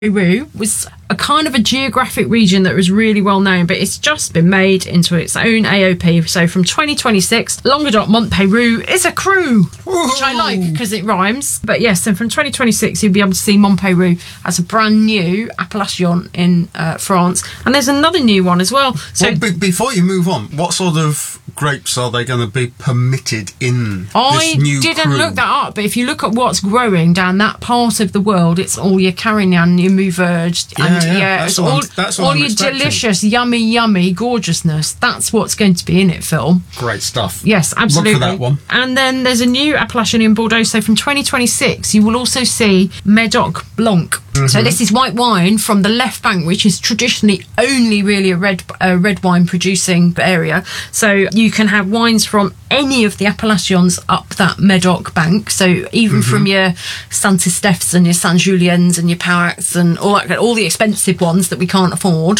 Peru was a kind of a geographic region that was really well known, but it's just been made into its own AOP. So from 2026, Languedoc Mont Peru is a crew, which I like because it rhymes. But yes, and from 2026, you'll be able to see Mont Peru as a brand new appellation in France. And there's another new one as well. So before you move on, what sort of grapes are they going to be permitted in this new I didn't crew? look that up, but if you look at what's growing down that part of the world, it's all your Carignan, your Mourvedre, and that's what all I'm your expecting. delicious, yummy gorgeousness. That's what's going to be in it, Phil. Great stuff. Yes, absolutely. Look for that one. And then there's a new appellation in Bordeaux. So from 2026, you will also see Médoc Blanc. So this is white wine from the left bank, which is traditionally only really a red wine producing area. So you can have wines from any of the appellations up that Médoc bank. So even from your Saint-Estèphes and your Saint-Julien's and your Pauacs and all the expensive ones that we can't afford,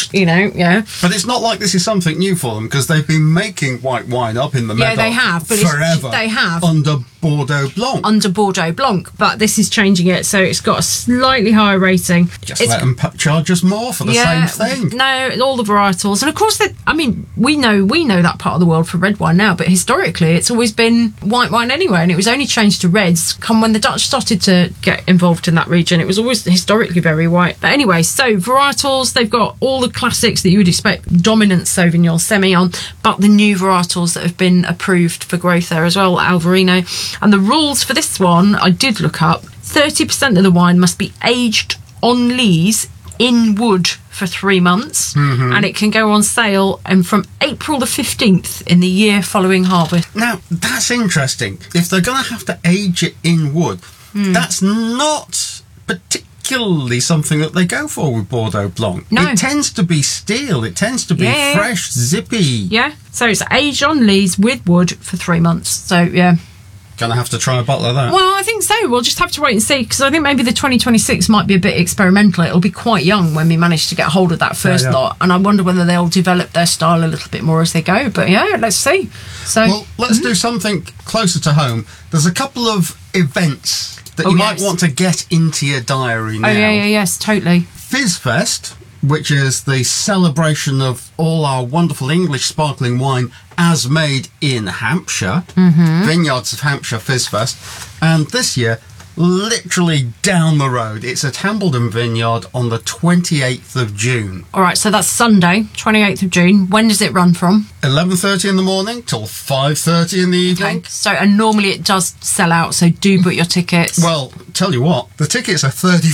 But it's not like this is something new for them, because they've been making white wine up in the Médoc they have, but forever. they have. Under Bordeaux Blanc. Under Bordeaux Blanc, but this is changing it, so it's got a slightly higher rating. Just let them charge us more for the same thing. No, all the varietals, and of course, we know that part of the world for red wine now, but historically it's always been white wine anyway, and it was only changed to reds when the Dutch started to get involved in that region. It was always historically very white. But anyway, so varietals, they've got all the classics that you would expect: dominant Sauvignon, Semillon, but the new varietals that have been approved for growth there as well, Alvarino. And the rules for this one, I did look up. 30% of the wine must be aged on lees in wood for 3 months, and it can go on sale from April the 15th in the year following harvest. Now, that's interesting. If they're going to have to age it in wood, that's not particularly something that they go for with Bordeaux Blanc. No. It tends to be steel. It tends to be fresh, zippy. Yeah, so it's aged on lees with wood for 3 months. So, yeah. Gonna have to try a bottle of that. Well, I think so. We'll just have to wait and see, because I think maybe the 2026 might be a bit experimental. It'll be quite young when we manage to get hold of that first lot, and I wonder whether they'll develop their style a little bit more as they go. But yeah, let's see. So, well, let's do something closer to home. There's a couple of events that you might want to get into your diary now. Oh, yes, totally. Fizzfest, which is the celebration of all our wonderful English sparkling wine as made in Hampshire, Vineyards of Hampshire Fizzfest, and this year, literally down the road, it's at Hambledon Vineyard on the 28th of June. All right, so that's Sunday, 28th of June. When does it run from? 11:30 in the morning till 5:30 in the evening. Okay. So, and normally it does sell out, so do book your tickets. Well, tell you what, the tickets are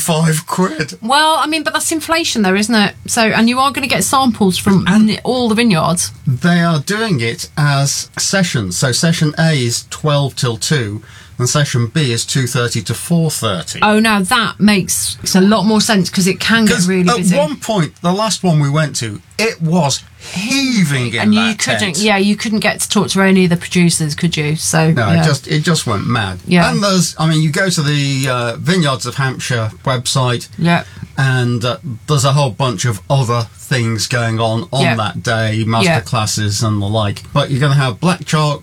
35 quid. Well, I mean, but that's inflation though, isn't it? So, and you are going to get samples from all the vineyards. They are doing it as sessions. So session A is 12 till 2 and session B is 2:30 to 4:30. Oh, now that makes a lot more sense, because it can get really busy. At one point, the last one we went to, it was heaving in and that you couldn't, tent. you couldn't get to talk to any of the producers, could you? So no, it just went mad. Yeah. And you go to the Vineyards of Hampshire website, and there's a whole bunch of other things going on that day, master classes and the like. But you're going to have black chalk,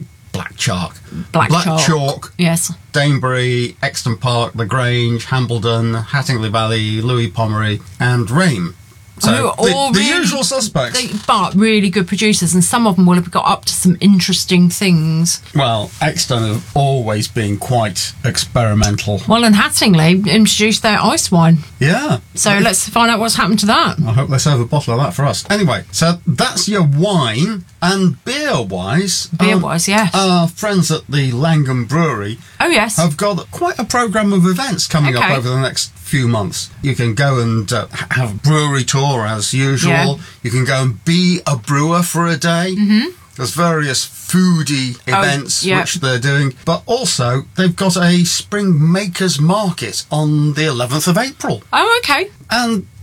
yes, Danebury, Exton Park, The Grange, Hambledon, Hattingley Valley, Louis Pomery, and Rame. So the usual suspects. But really good producers, and some of them will have got up to some interesting things. Well, Exton have always been quite experimental. Well, and Hattingley introduced their ice wine. Yeah. So let's find out what's happened to that. I hope they serve a bottle of that for us. Anyway, so that's your wine. And beer-wise... yes. Our friends at the Langham Brewery... Oh, yes. ...have got quite a programme of events coming up over the next few months. You can go and have a brewery tour as usual. Yeah. You can go and be a brewer for a day. There's various foodie events which they're doing. But also, they've got a Spring Makers Market on the 11th of April. Oh, okay. And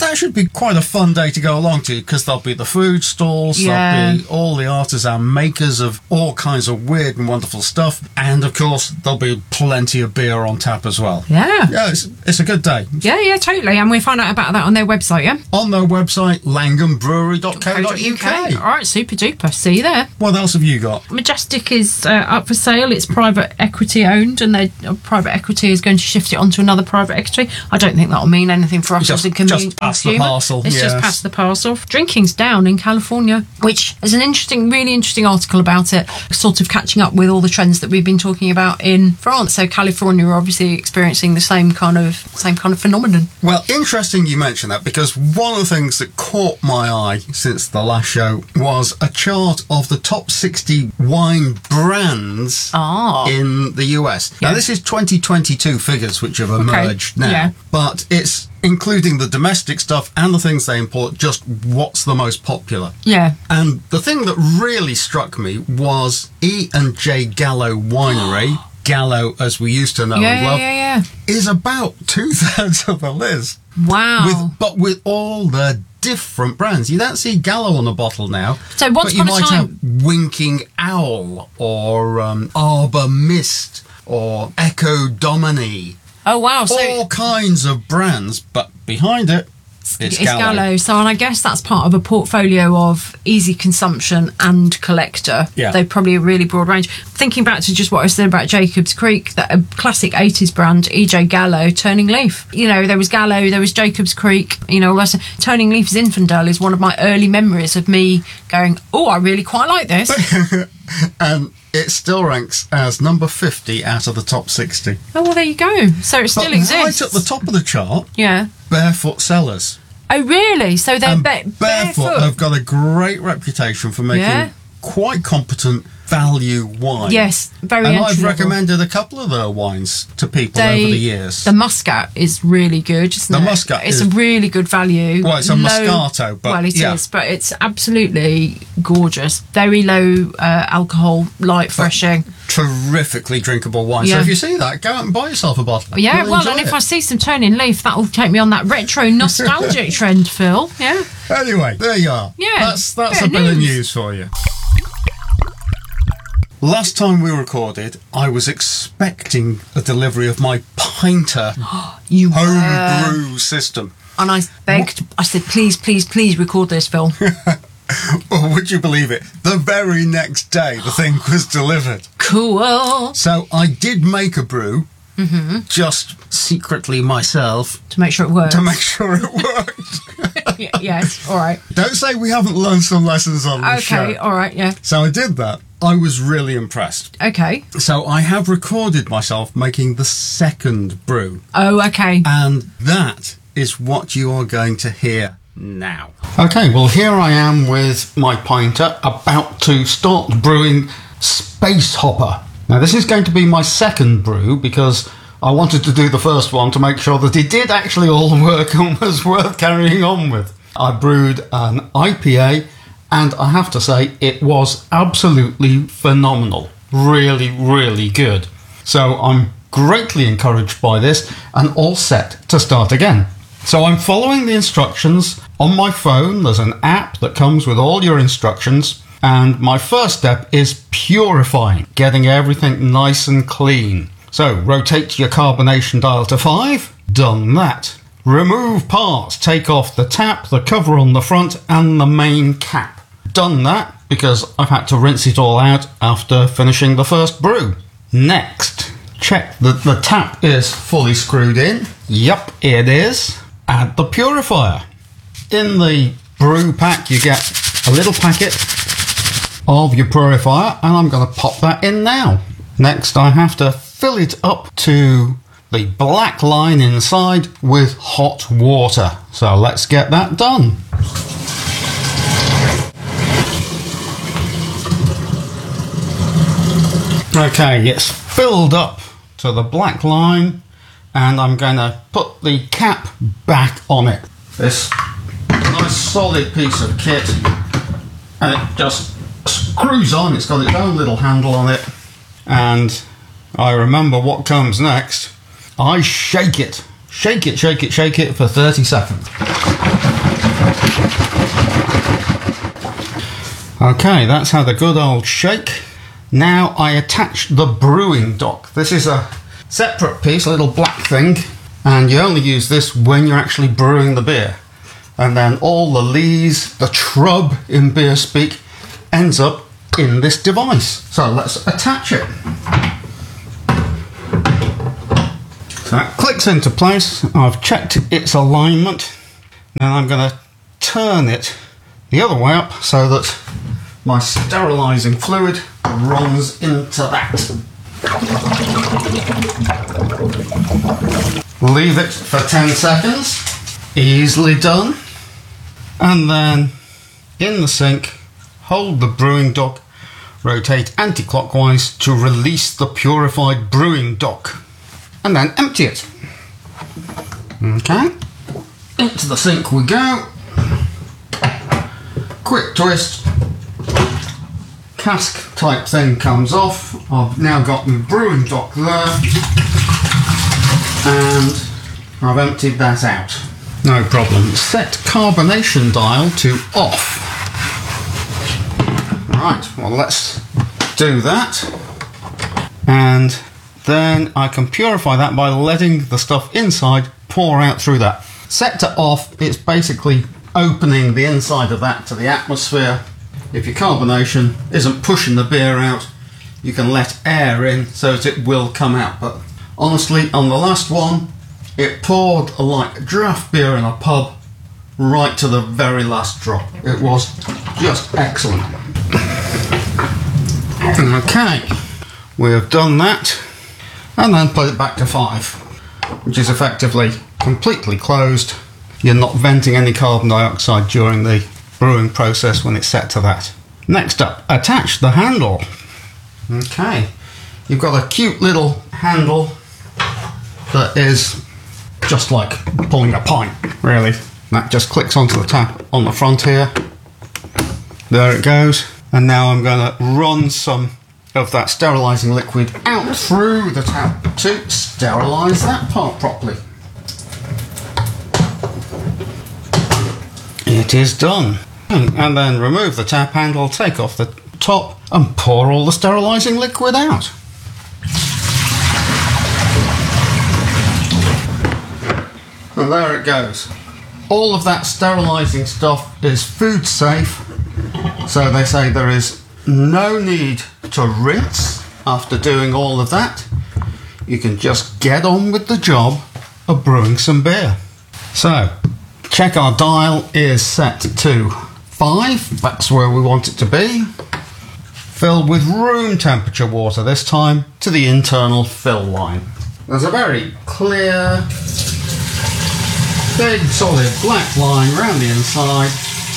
that should be quite a fun day to go along to, because there'll be the food stalls, there'll be all the artisan makers of all kinds of weird and wonderful stuff, and of course there'll be plenty of beer on tap as well. Yeah, it's a good day. Yeah, totally. And we'll find out about that on their website. Yeah, on their website, langhambrewery.co.uk. All right, super duper. See you there. What else have you got? Majestic is up for sale. It's private equity owned, and private equity is going to shift it onto another private equity. I don't think that'll mean anything for us as a consumer. The parcel. It's just past the parcel. Drinking's down in California, which is an really interesting article about it, sort of catching up with all the trends that we've been talking about in France. So California are obviously experiencing the same kind of phenomenon. Well, interesting you mentioned that, because one of the things that caught my eye since the last show was a chart of the top 60 wine brands in the US. Now, this is 2022 figures which have emerged now, but it's including the domestic stuff and the things they import, just what's the most popular. Yeah. And the thing that really struck me was E&J Gallo Winery, Gallo as we used to know and love, is about 2/3 of the list. Wow. But with all the different brands. You don't see Gallo on the bottle now. So once upon a time, have Winking Owl or Arbor Mist or Echo Domini. Oh wow! All kinds of brands, but behind it, it's Gallo. So, and I guess that's part of a portfolio of easy consumption and collector. Yeah. They're probably a really broad range. Thinking back to just what I said about Jacob's Creek, that a classic 80s brand, E.J. Gallo, Turning Leaf. You know, there was Gallo, there was Jacob's Creek, you know, Turning Leaf Zinfandel is one of my early memories of me going, oh, I really quite like this. And it still ranks as number 50 out of the top 60. Oh, well, there you go. So it still exists. Right at the top of the chart, Barefoot Cellars. Oh, really? So they're Barefoot have got a great reputation for making quite competent value wine. Yes, very And I've entry-level. recommended a couple of their wines to people over the years. The Muscat is really good, isn't it? The Muscat is a really good value. Well, it's a Moscato, but well, it is, but it's absolutely gorgeous. Very low alcohol, light, freshing. Terrifically drinkable wine. So if you see that, go out and buy yourself a bottle. Yeah, You'll well, enjoy and if it. I see some Turning Leaf, that'll take me on that retro nostalgic trend, Phil. Yeah. Anyway, there you are. Yeah. That's a bit of news for you. Last time we recorded, I was expecting a delivery of my Pinter homebrew system. And I begged, I said, please, please, please record this, Phil. Well, would you believe it? The very next day, the thing was delivered. Cool. So I did make a brew, just secretly myself. To make sure it works. To make sure it worked. Yes, all right. Don't say we haven't learned some lessons on this show. Okay, all right, yeah. So I did that. I was really impressed. Okay. So I have recorded myself making the second brew. Oh, okay. And that is what you are going to hear now. Okay, well, here I am with my Pinter, about to start brewing Space Hopper. Now, this is going to be my second brew because I wanted to do the first one to make sure that it did actually all work and was worth carrying on with. I brewed an IPA, and I have to say it was absolutely phenomenal. Really, really good. So I'm greatly encouraged by this and all set to start again. So I'm following the instructions on my phone. There's an app that comes with all your instructions. And my first step is purifying, getting everything nice and clean. So rotate your carbonation dial to 5. Done that. Remove parts. Take off the tap, the cover on the front, and the main cap. Done that because I've had to rinse it all out after finishing the first brew. Next, check that the tap is fully screwed in. Yep, it is. Add the purifier. In the brew pack you get a little packet of your purifier, and I'm going to pop that in now. Next I have to fill it up to the black line inside with hot water. So let's get that done. Okay, it's filled up to the black line, and I'm going to put the cap back on it. This nice solid piece of kit, and it just screws on. It's got its own little handle on it, and I remember what comes next. I shake it shake it, shake it, shake it for 30 seconds. Okay, that's had a good old shake. Now I attach the brewing dock. This is a separate piece, a little black thing, and you only use this when you're actually brewing the beer. And then all the lees, the trub in beer speak, ends up in this device. So let's attach it. So that clicks into place. I've checked its alignment. Now I'm going to turn it the other way up so that my sterilising fluid runs into that. Leave it for 10 seconds. Easily done. And then in the sink, hold the brewing dock, rotate anti-clockwise to release the purified brewing dock, and then empty it. Okay, into the sink we go. Quick twist, cask type thing comes off. I've now got my brewing dock there, and I've emptied that out. No problem. Set carbonation dial to off. Right, well let's do that. And then I can purify that by letting the stuff inside pour out through that. Set to off, it's basically opening the inside of that to the atmosphere. If your carbonation isn't pushing the beer out, you can let air in so that it will come out. But honestly, on the last one, it poured like draft beer in a pub right to the very last drop. It was just excellent. Okay, we've done that, and then put it back to 5, which is effectively completely closed. You're not venting any carbon dioxide during the brewing process when it's set to that. Next up, attach the handle. Okay, you've got a cute little handle that is just like pulling a pint, really. That just clicks onto the tap on the front here. There it goes. And now I'm going to run some of that sterilising liquid out through the tap to sterilise that part properly. It is done. And then remove the tap handle, take off the top, and pour all the sterilising liquid out. And there it goes. All of that sterilising stuff is food safe, so they say there is no need to rinse after doing all of that. You can just get on with the job of brewing some beer. So, check our dial is set to 5, that's where we want it to be. Filled with room temperature water this time to the internal fill line. There's a very clear, big solid black line around the inside.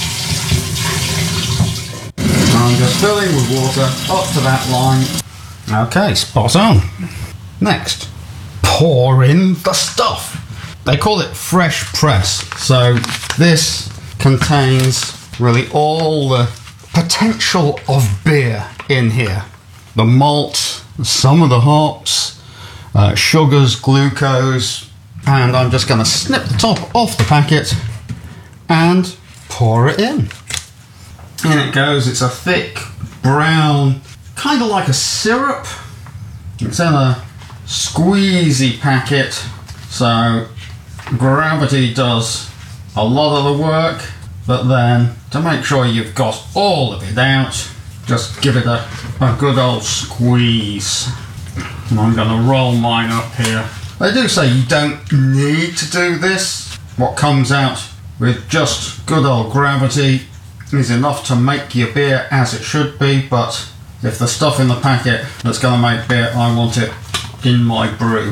I'm just filling with water up to that line. Okay, spot on. Next, pour in the stuff. They call it fresh press, so this contains really all the potential of beer in here. The malt, some of the hops, sugars, glucose, and I'm just going to snip the top off the packet and pour it in. In it goes. It's a thick brown, kind of like a syrup. It's in a squeezy packet, so gravity does a lot of the work, but then to make sure you've got all of it out, just give it a good old squeeze. And I'm going to roll mine up here. They do say you don't need to do this. What comes out with just good old gravity is enough to make your beer as it should be, but if the stuff in the packet that's going to make beer, I want it in my brew.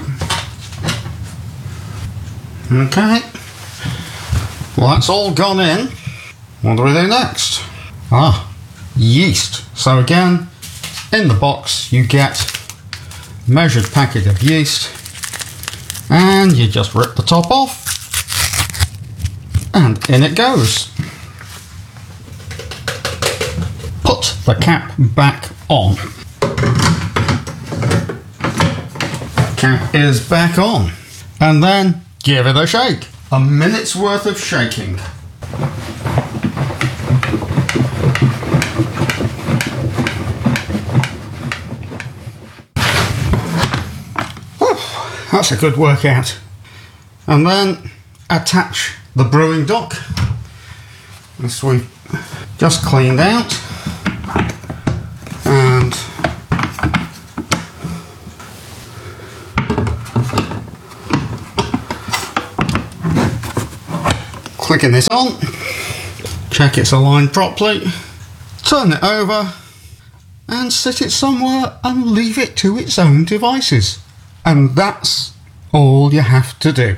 Okay, well that's all gone in. What do we do next? Yeast. So again, in the box you get a measured packet of yeast, and you just rip the top off, and in it goes. Put the cap back on. Cap is back on. And then give it a shake. A minute's worth of shaking. That's a good workout. And then attach the brewing dock. This we've just cleaned out. And clicking this on. Check it's aligned properly. Turn it over and sit it somewhere and leave it to its own devices. And that's all you have to do.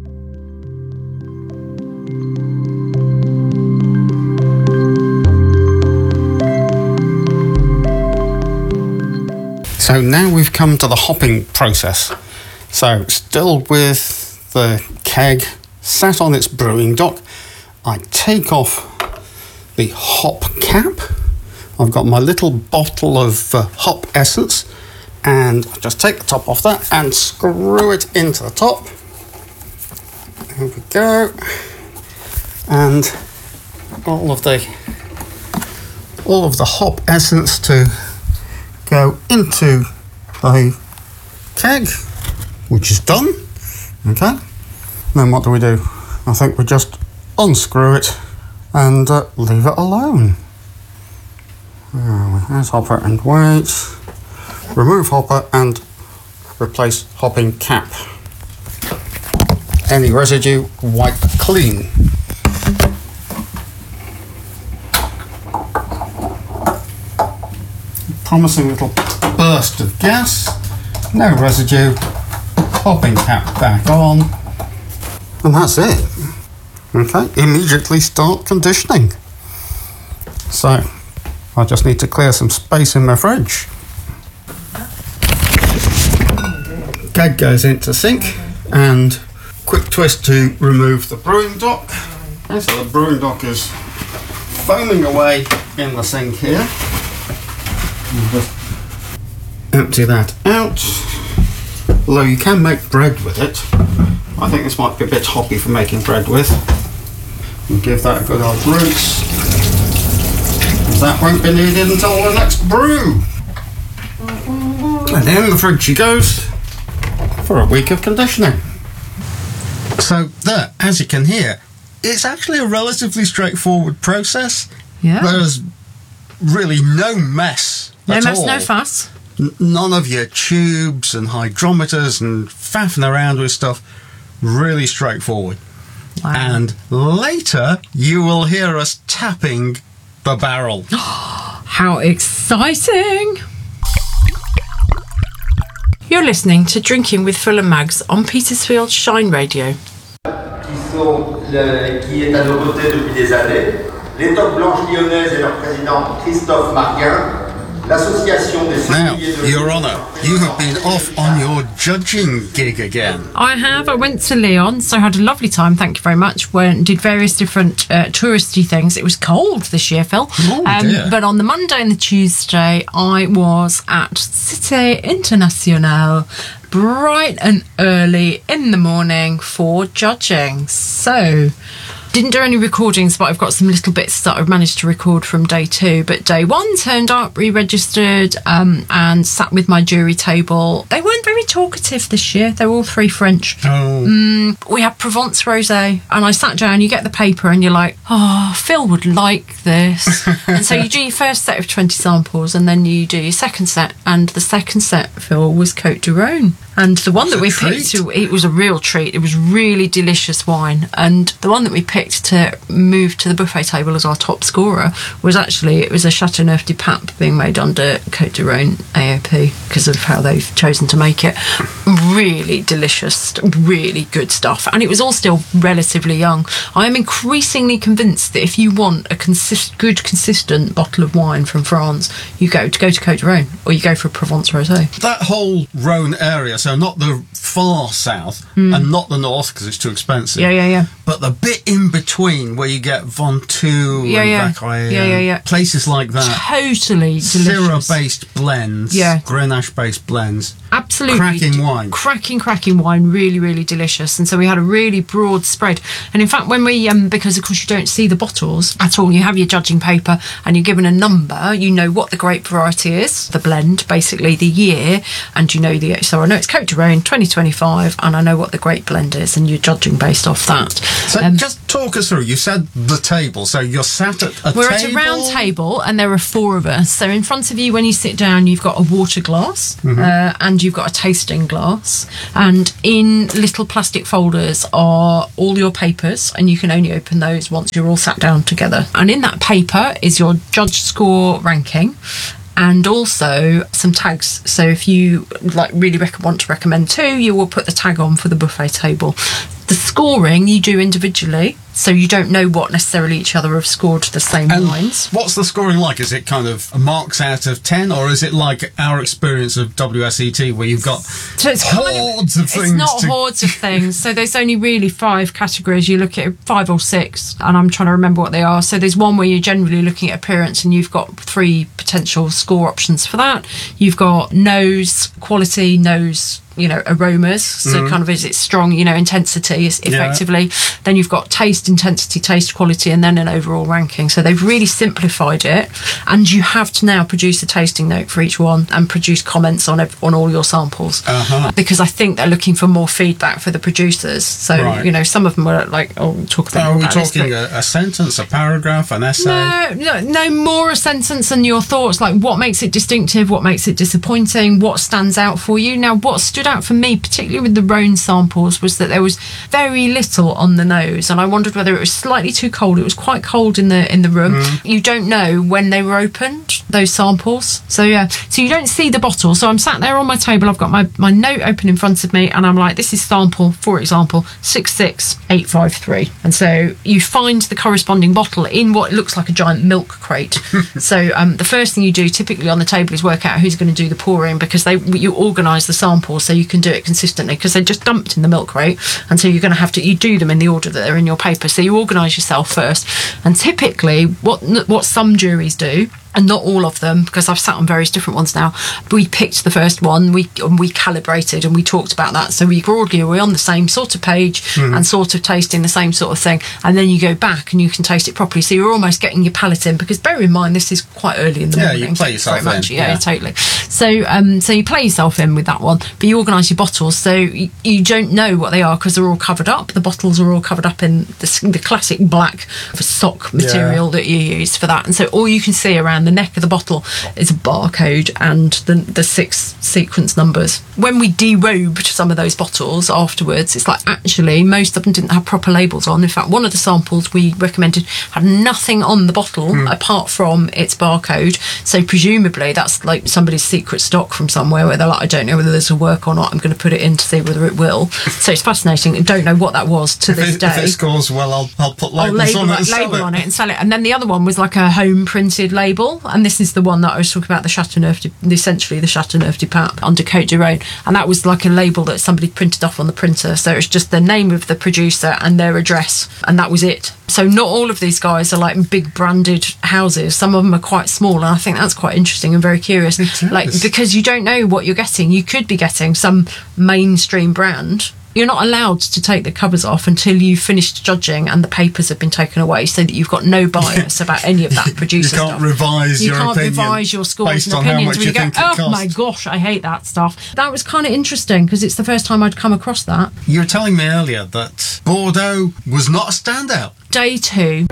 So now we've come to the hopping process. So still with the keg sat on its brewing dock, I take off the hop cap. I've got my little bottle of hop essence, and I just take the top off that and screw it into the top. There we go. And all of the hop essence to go into the keg, which is done. Okay. Then what do? I think we just unscrew it and leave it alone. There's hopper and weight. Remove hopper and replace hopping cap. Any residue, wipe clean. Promising little burst of gas. No residue. Hopping cap back on. And that's it. Okay, immediately start conditioning. So, I just need to clear some space in my fridge. Keg goes into sink, and quick twist to remove the brewing dock. Okay, so the brewing dock is foaming away in the sink here. And just empty that out. Although you can make bread with it. I think this might be a bit hoppy for making bread with. And give that a good old rinse. That won't be needed until the next brew. And in the fridge she goes for a week of conditioning. So there, as you can hear, it's actually a relatively straightforward process. Yeah. There's really no mess at all. No fuss. None of your tubes and hydrometers and faffing around with stuff. Really straightforward. Wow. And later you will hear us tapping the barrel. How exciting! You're listening to Drinking with Phil and Mags on Petersfield Shine Radio. Qui est à nos côtés depuis des années. Les Toques Blanches Lyonnaises et leur président Christophe Marguin. L'association des Now, sommeliers de Your Honour, you have been off on your judging gig again. I have. I went to Lyon, so I had a lovely time. Thank you very much. Went and did various different touristy things. It was cold this year, Phil. Oh, dear. But on the Monday and the Tuesday, I was at Cité Internationale, bright and early in the morning for judging. So, didn't do any recordings, but I've got some little bits that I've managed to record from day 2. But day 1 turned up, re-registered, and sat with my jury table. They weren't very talkative this year. They were all 3 French. Oh. We had Provence Rosé, and I sat down, you get the paper, and you're like, oh, Phil would like this. And so you do your first set of 20 samples, and then you do your second set, and the second set, Phil, was Côte du Rhône. And the one that we picked, it was a real treat. It was really delicious wine. And the one that we picked to move to the buffet table as our top scorer was actually, it was a Châteauneuf du Pape being made under Côte du Rhône AOP because of how they've chosen to make it. Really delicious, really good stuff. And it was all still relatively young. I am increasingly convinced that if you want a good, consistent bottle of wine from France, you go to Côte du Rhône, or you go for a Provence Rosé. That whole Rhône area, so not the far south and not the north because it's too expensive. Yeah. But the bit in between where you get Ventoux and Vaccaille, places like that. Totally delicious. Syrah-based blends, Yeah. Grenache-based blends. absolutely cracking wine, really, really delicious. And so we had a really broad spread. And in fact, when we, because of course you don't see the bottles at all, you have your judging paper and you're given a number, you know what the grape variety is, the blend, basically the year, and you know so I know it's Côte d'Airain 2025, and I know what the grape blend is, and you're judging based off that. So just talk us through. You said the table, so you're sat at a table. We're at a round table, and there are 4 of us. So in front of you, when you sit down, you've got a water glass, and you've got a tasting glass, and in little plastic folders are all your papers, and you can only open those once you're all sat down together. And in that paper is your judge score ranking, and also some tags. So if you really want to recommend 2, you will put the tag on for the buffet table. The scoring you do individually, so you don't know what necessarily each other have scored the same wines. What's the scoring like? Is it kind of marks out of 10, or is it like our experience of WSET where you've got hordes of things? It's not hordes of things. So there's only really 5 categories. You look at 5 or 6, and I'm trying to remember what they are. So there's one where you're generally looking at appearance, and you've got 3 potential score options for that. You've got nose, quality, nose, aromas, so kind of is it strong, intensity effectively. Then you've got taste, intensity, taste, quality, and then an overall ranking. So they've really simplified it, and you have to now produce a tasting note for each one and produce comments on all your samples, because I think they're looking for more feedback for the producers. So some of them were like, we'll talk about. Are we talking a sentence, a paragraph, an essay? No, more a sentence and your thoughts, like what makes it distinctive, what makes it disappointing, what stands out for you. Now, what stood out for me, particularly with the Rhone samples, was that there was very little on the nose, and I wondered whether it was slightly too cold. It was quite cold in the room. You don't know when they were opened, those samples. So so you don't see the bottle. So I'm sat there on my table, I've got my note open in front of me, and I'm like, this is sample, for example, 66853. And so you find the corresponding bottle in what looks like a giant milk crate. So the first thing you do typically on the table is work out who's going to do the pouring, because you organise the samples so you can do it consistently, because they're just dumped in the milk crate, and so you're going to have to do them in the order that they're in your paper. So you organise yourself first, and typically what some juries do, and not all of them, because I've sat on various different ones now, we picked the first one, we calibrated, and we talked about that, so we broadly were on the same sort of page and sort of tasting the same sort of thing, and then you go back and you can taste it properly, so you're almost getting your palate in, because bear in mind this is quite early in the morning. You play yourself in. Yeah, totally. So you play yourself in with that one, but you organise your bottles, so you don't know what they are because they're all covered up. The bottles are all covered up in the classic black sock material that you use for that, and so all you can see around the neck of the bottle is a barcode and the 6 sequence numbers. When we derobed some of those bottles afterwards, it's like actually most of them didn't have proper labels on. In fact, one of the samples we recommended had nothing on the bottle apart from its barcode, so presumably that's like somebody's secret stock from somewhere where they're like, I don't know whether this will work or not, I'm going to put it in to see whether it will. So it's fascinating. I don't know what that was to this day. If it scores well, I'll put labels on it and sell it. And then the other one was like a home printed label, and this is the one that I was talking about, essentially the Chateauneuf du Pape under Côte d'Airain, and that was like a label that somebody printed off on the printer, so it's just the name of the producer and their address, and that was it. So not all of these guys are like big branded houses. Some of them are quite small, and I think that's quite interesting and very curious. Because you don't know what you're getting. You could be getting some mainstream brand. You're not allowed to take the covers off until you've finished judging and the papers have been taken away, so that you've got no bias about any of that producer stuff. You can't revise your scores and opinions when you go, oh my gosh, I hate that stuff. That was kind of interesting, because it's the first time I'd come across that. You were telling me earlier that Bordeaux was not a standout. Day 2.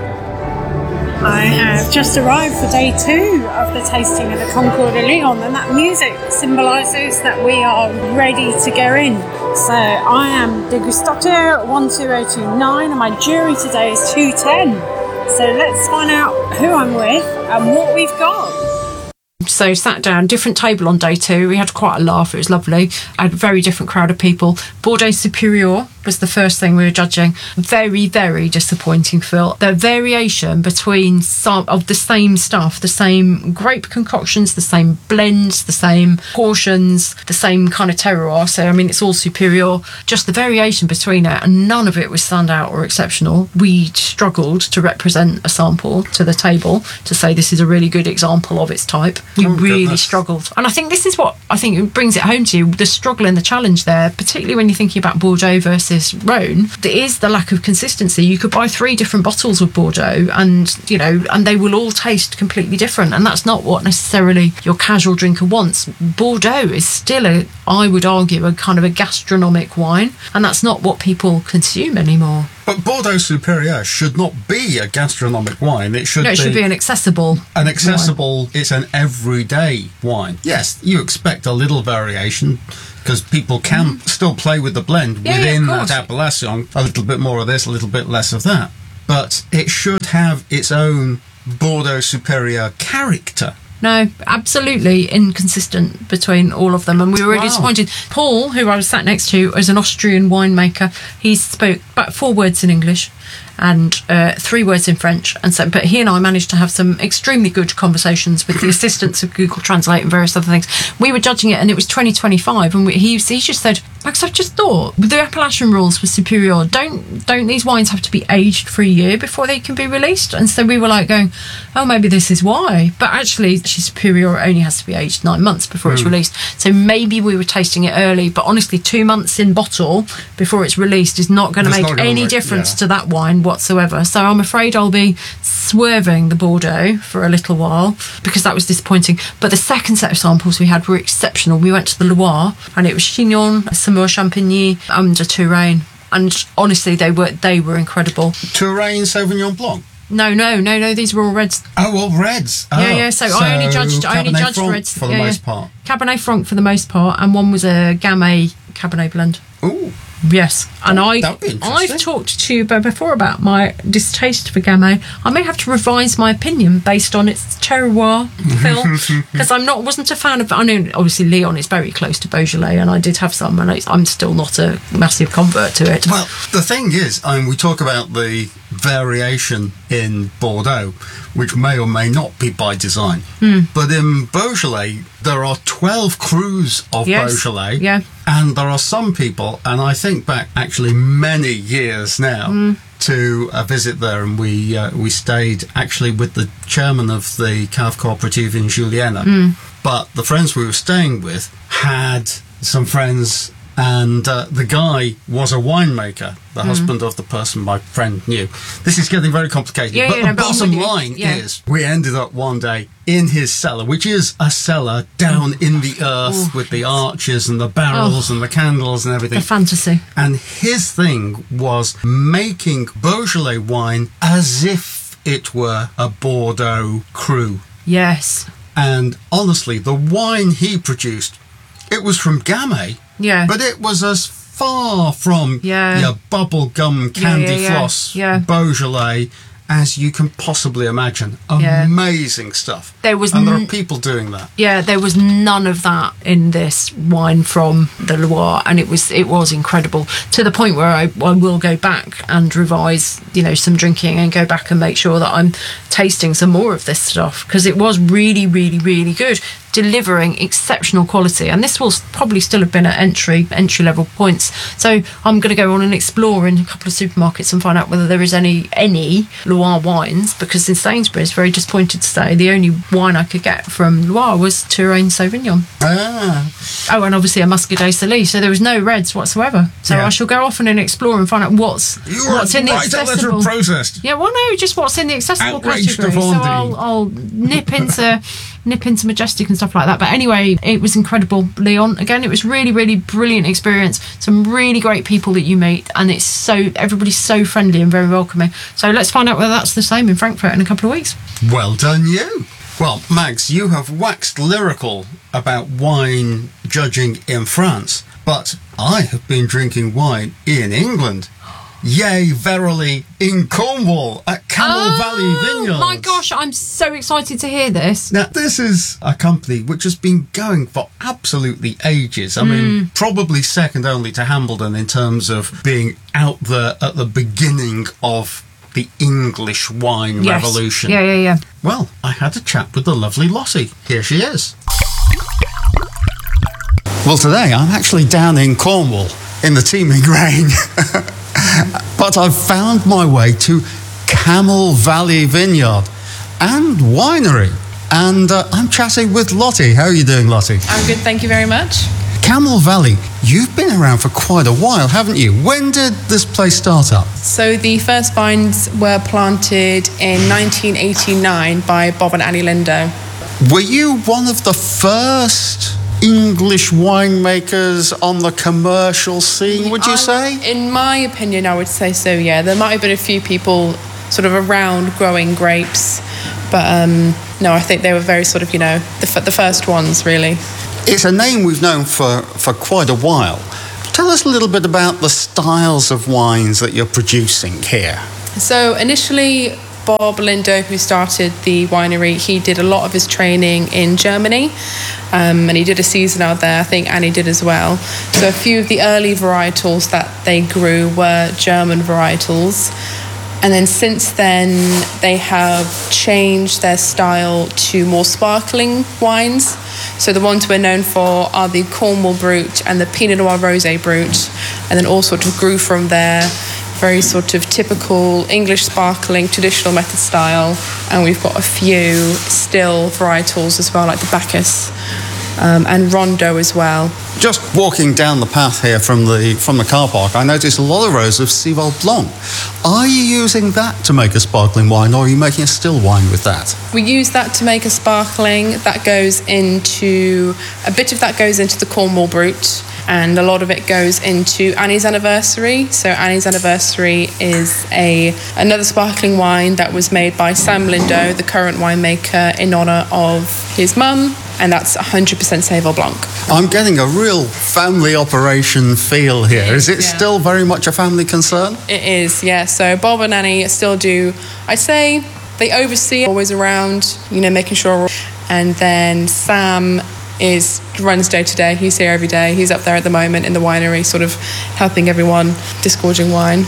I have just arrived for day 2 of the tasting of the Concours de Lyon, and that music symbolises that we are ready to go in. So I am degustateur 12029, and my jury today is 210. So let's find out who I'm with and what we've got. So sat down, different table on day 2. We had quite a laugh. It was lovely. I had a very different crowd of people. Bordeaux Supérieur, was the first thing we were judging. Very, very disappointing, Phil. The variation between some of the same stuff, the same grape concoctions, the same blends, the same portions, the same kind of terroir. So, I mean, it's all superior. Just the variation between it, and none of it was standout or exceptional. We struggled to represent a sample to the table to say this is a really good example of its type. We really struggled. And I think this is what I think it brings it home to you, the struggle and the challenge there, particularly when you're thinking about Bordeaux versus Rhone. There is the lack of consistency. You could buy 3 different bottles of Bordeaux and, you know, and they will all taste completely different. And that's not what necessarily your casual drinker wants. Bordeaux is still I would argue, a kind of a gastronomic wine. And that's not what people consume anymore. But Bordeaux Supérieur should not be a gastronomic wine. It should be an accessible wine. It's an everyday wine. Yes, you expect a little variation because people can still play with the blend within that appellation. A little bit more of this, a little bit less of that. But it should have its own Bordeaux Supérieur character. No, absolutely inconsistent between all of them, and we were really disappointed. Paul, who I was sat next to, is an Austrian winemaker. He spoke about 4 words in English and 3 words in French, and so. But he and I managed to have some extremely good conversations with the assistance of Google Translate and various other things. We were judging it, and it was 2025, and he just said, "Max, I've just thought the appellation rules were superior. Don't these wines have to be aged for a year before they can be released?" And so we were like going, "Oh, maybe this is why." But actually, superior only has to be aged 9 months before it's released. So maybe we were tasting it early, but honestly, 2 months in bottle before it's released is not going to make any difference to that wine whatsoever. So I'm afraid I'll be swerving the Bordeaux for a little while because that was disappointing. But the second set of samples we had were exceptional. We went to the Loire, and it was Chinon, Saumur Champagny under Touraine, and honestly, they were incredible. Touraine Sauvignon Blanc. No, these were all reds. Oh, all reds. Oh, yeah. So I only judged reds for the most part. Cabernet Franc for the most part, and one was a Gamay Cabernet blend. Ooh. Yes, and I've talked to you before about my distaste for Gamay. I may have to revise my opinion based on its terroir, Phil, because wasn't a fan of. I know obviously Leon is very close to Beaujolais, and I did have some, and I'm still not a massive convert to it. Well, the thing is, we talk about the variation in Bordeaux, which may or may not be by design, but in Beaujolais there are 12 crus of Beaujolais. Yeah. And there are some people, and I think back actually many years now to a visit there, and we stayed actually with the chairman of the Cave Cooperative in Juliana. But the friends we were staying with had some friends, and the guy was a winemaker, the husband of the person my friend knew. This is getting very complicated, but the bottom line is we ended up one day in his cellar, which is a cellar down in the earth with the arches and the barrels and the candles and everything. The fantasy. And his thing was making Beaujolais wine as if it were a Bordeaux cru. Yes. And honestly, the wine he produced, it was from Gamay. Yeah. But it was as far from your bubblegum candy floss Beaujolais as you can possibly imagine. Amazing stuff. There are people doing that. Yeah, there was none of that in this wine from the Loire, and it was incredible, to the point where I will go back and revise, some drinking and go back and make sure that I'm tasting some more of this stuff, because it was really, really, really good, delivering exceptional quality. And this will probably still have been at entry level points. So I'm going to go on and explore in a couple of supermarkets and find out whether there is any Loire wines, because in Sainsbury's, very disappointed to say, the only wine I could get from Loire was Touraine Sauvignon. Oh, and obviously a Muscadet Salé. So there was no reds whatsoever. So I shall go off and explore and find out what's in the accessible. Processed. Yeah, well, no, just what's in the accessible Outraged category. So I'll nip into Majestic and stuff like that. But anyway, it was incredible, Leon. Again, it was really, really brilliant experience. Some really great people that you meet, and everybody's so friendly and very welcoming. So let's find out whether that's the same in Frankfurt in a couple of weeks. Well done, you. Well, Mags, you have waxed lyrical about wine judging in France, but I have been drinking wine in England. Yea, verily, in Cornwall at Camel Valley Vineyards. Oh my gosh, I'm so excited to hear this. Now, this is a company which has been going for absolutely ages. I mean, probably second only to Hambledon in terms of being out there at the beginning of the English wine revolution. Yeah. Well, I had a chat with the lovely Lottie. Here she is. Well, today I'm actually down in Cornwall in the teeming rain. But I've found my way to Camel Valley Vineyard and Winery. And I'm chatting with Lottie. How are you doing, Lottie? I'm good, thank you very much. Camel Valley, you've been around for quite a while, haven't you? When did this place start up? So the first vines were planted in 1989 by Bob and Annie Lindo. Were you one of the first English winemakers on the commercial scene, would you say? In my opinion, I would say so, yeah. There might have been a few people sort of around growing grapes, but no, I think they were very sort of, the first ones, really. It's a name we've known for quite a while. Tell us a little bit about the styles of wines that you're producing here. So initially, Bob Lindo, who started the winery, he did a lot of his training in Germany, and he did a season out there. I think Annie did as well. So a few of the early varietals that they grew were German varietals. And then since then, they have changed their style to more sparkling wines. So the ones we're known for are the Cornwall Brut and the Pinot Noir Rosé Brut, and then all sort of grew from there. Very sort of typical English sparkling, traditional method style. And we've got a few still varietals as well, like the Bacchus and Rondo as well. Just walking down the path here from the car park, I noticed a lot of rows of Civol Blanc. Are you using that to make a sparkling wine, or are you making a still wine with that? We use that to make a sparkling. A bit of that goes into the Cornwall Brut, and a lot of it goes into Annie's Anniversary. So Annie's Anniversary is another sparkling wine that was made by Sam Lindo, the current winemaker, in honour of his mum, and that's 100% Civol Blanc. I'm getting a real family operation feel here. Is it still very much a family concern? It is, yeah. So Bob and Annie still do, I'd say, they oversee, always around, making sure. And then Sam runs day to day. He's here every day. He's up there at the moment in the winery, sort of helping everyone disgorging wine.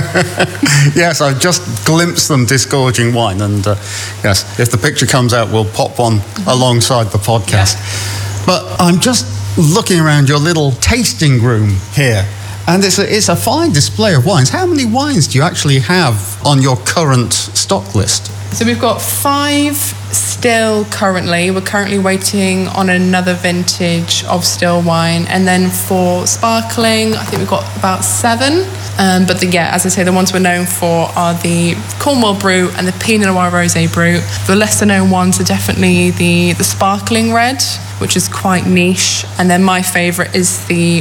Yes, I've just glimpsed them disgorging wine, and yes, if the picture comes out, we'll pop one alongside the podcast. Yeah. But I'm just looking around your little tasting room here, and it's a fine display of wines. How many wines do you actually have on your current stock list? So we've got 5 still currently. We're currently waiting on another vintage of still wine. And then for sparkling, I think we've got about 7. But as I say, the ones we're known for are the Cornwall Brut and the Pinot Noir Rosé Brut. The lesser known ones are definitely the sparkling red, which is quite niche. And then my favourite is the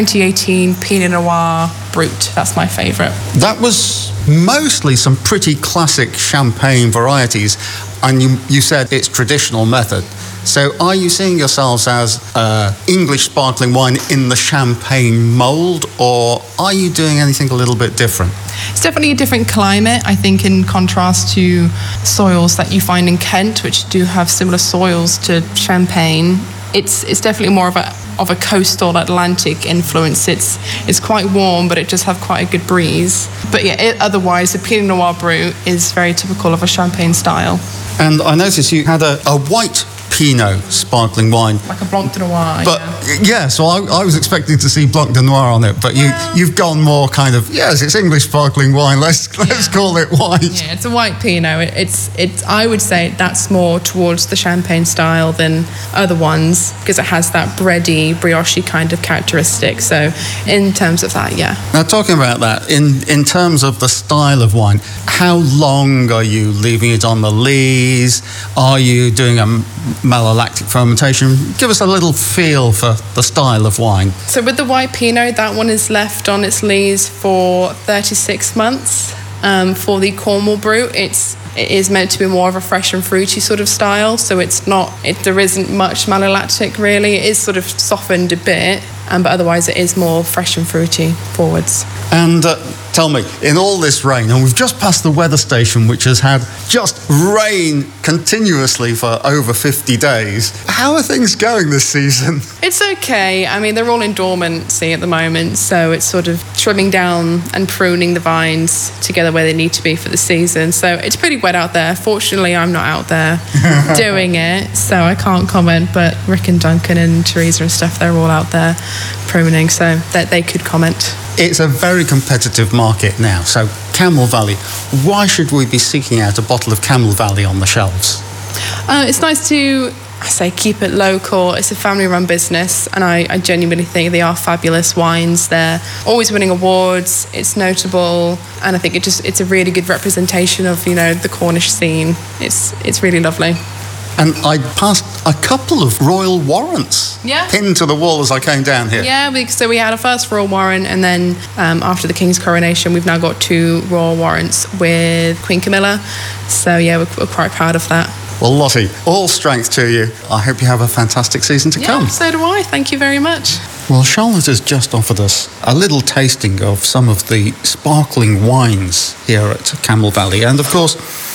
2018 Pinot Noir Brut. That's my favourite. That was mostly some pretty classic champagne varieties, and you said it's traditional method. So are you seeing yourselves as English sparkling wine in the champagne mould, or are you doing anything a little bit different? It's definitely a different climate, I think, in contrast to soils that you find in Kent, which do have similar soils to Champagne. It's definitely more of a coastal Atlantic influence. It's quite warm, but it does have quite a good breeze. But otherwise, the Pinot Noir Brut is very typical of a Champagne style. And I noticed you had a white Pinot sparkling wine. Like a Blanc de Noir. But so I was expecting to see Blanc de Noir on it, but you've gone more kind of, it's English sparkling wine, let's call it white. Yeah, it's a white Pinot. It's I would say that's more towards the Champagne style than other ones, because it has that bready, brioche kind of characteristic. So in terms of that, Now talking about that, in terms of the style of wine, how long are you leaving it on the lees? Are you doing a malolactic fermentation? Give us a little feel for the style of wine. So with the white Pinot, that one is left on its lees for 36 months. For the Cornwall Brut, it's it is meant to be more of a fresh and fruity sort of style. So there isn't much malolactic really. It is sort of softened a bit, but otherwise it is more fresh and fruity forwards. And tell me, in all this rain, and we've just passed the weather station, which has had just rain continuously for over 50 days, how are things going this season? It's okay. I mean, they're all in dormancy at the moment, so it's sort of trimming down and pruning the vines together where they need to be for the season. So it's pretty wet out there. Fortunately, I'm not out there doing it, so I can't comment, but Rick and Duncan and Teresa and stuff, they're all out there pruning, so that they could comment. It's a very competitive market now, so Camel Valley, why should we be seeking out a bottle of Camel Valley on the shelves? It's nice to, I say, keep it local. It's a family-run business, and I genuinely think they are fabulous wines. They're always winning awards. It's notable, and I think it's a really good representation of, you know, the Cornish scene. It's really lovely. And I passed a couple of royal warrants pinned to the wall as I came down here. Yeah, so we had a first royal warrant, and then after the King's coronation, we've now got 2 royal warrants with Queen Camilla. So yeah, we're quite proud of that. Well, Lottie, all strength to you. I hope you have a fantastic season to come. So do I. Thank you very much. Well, Charlotte has just offered us a little tasting of some of the sparkling wines here at Camel Valley. And of course,